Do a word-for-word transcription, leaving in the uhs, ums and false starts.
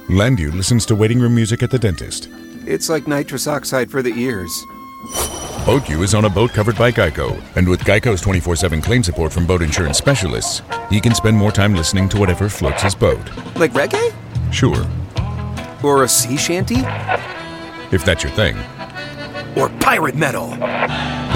Landu listens to waiting room music at the dentist. It's like nitrous oxide for the ears. BoatU is on a boat covered by Geico, and with Geico's twenty-four seven claim support from boat insurance specialists, he can spend more time listening to whatever floats his boat. Like reggae? Sure. Or a sea shanty? If that's your thing. Or pirate metal?